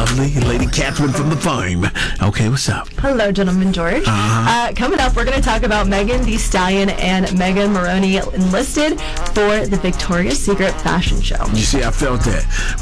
lovely Lady Catherine from the farm. Okay, what's up? Hello, Gentleman George. Coming up, we're going to talk about Megan Thee Stallion and Megan Maroney enlisted for the Victoria's Secret fashion show. You see, I felt that.